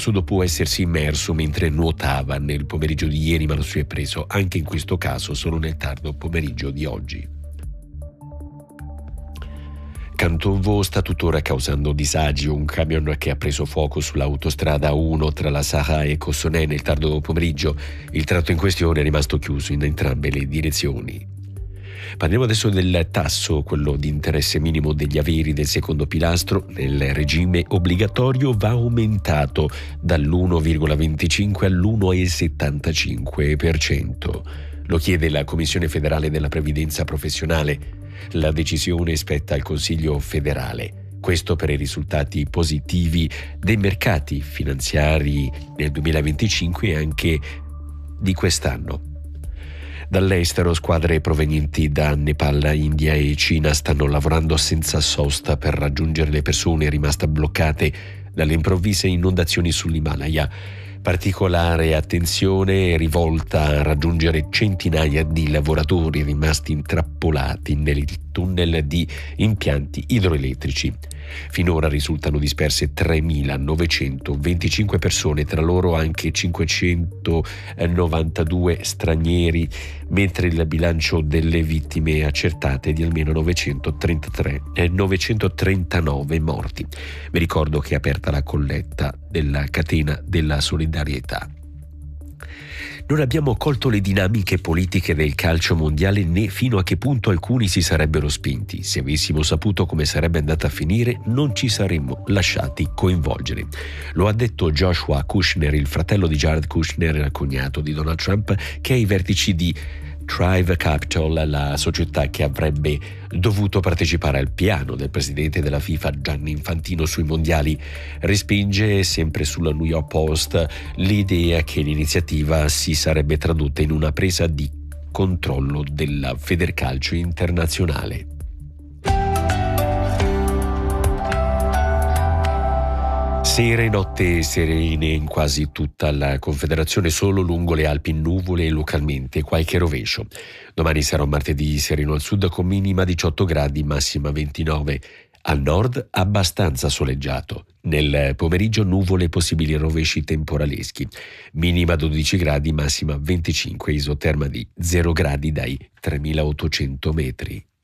ragazzo dopo essersi immerso mentre nuotava nel pomeriggio di ieri, ma lo si è preso anche in questo caso solo nel tardo pomeriggio di oggi. Canton Vaud sta tuttora causando disagi un camion che ha preso fuoco sull'autostrada 1 tra la Sarraz e Cossonay nel tardo pomeriggio. Il tratto in questione è rimasto chiuso in entrambe le direzioni. Parliamo adesso del tasso, quello di interesse minimo degli averi del secondo pilastro nel regime obbligatorio va aumentato dall'1,25 all'1,75%. Lo chiede la Commissione federale della previdenza professionale. La decisione spetta al Consiglio federale. Questo per i risultati positivi dei mercati finanziari nel 2025 e anche di quest'anno. Dall'estero, squadre provenienti da Nepal, India e Cina stanno lavorando senza sosta per raggiungere le persone rimaste bloccate dalle improvvise inondazioni sull'Himalaya. Particolare attenzione è rivolta a raggiungere centinaia di lavoratori rimasti intrappolati nel tunnel di impianti idroelettrici. Finora risultano disperse 3.925 persone, tra loro anche 592 stranieri, mentre il bilancio delle vittime accertate è di almeno 939 morti. Vi ricordo che è aperta la colletta della catena della solidarietà. Non abbiamo colto le dinamiche politiche del calcio mondiale né fino a che punto alcuni si sarebbero spinti. Se avessimo saputo come sarebbe andata a finire, non ci saremmo lasciati coinvolgere. Lo ha detto Joshua Kushner, il fratello di Jared Kushner, cognato di Donald Trump, che è ai vertici di Thrive Capital, la società che avrebbe dovuto partecipare al piano del presidente della FIFA Gianni Infantino sui mondiali. Respinge, sempre sulla New York Post, l'idea che l'iniziativa si sarebbe tradotta in una presa di controllo della Federcalcio internazionale. Sera e notte serene in quasi tutta la Confederazione, solo lungo le Alpi nuvole e localmente qualche rovescio. Domani sarà un martedì sereno al sud con minima 18 gradi, massima 29. Al nord abbastanza soleggiato. Nel pomeriggio nuvole e possibili rovesci temporaleschi. Minima 12 gradi, massima 25, isoterma di 0 gradi dai 3.800 metri.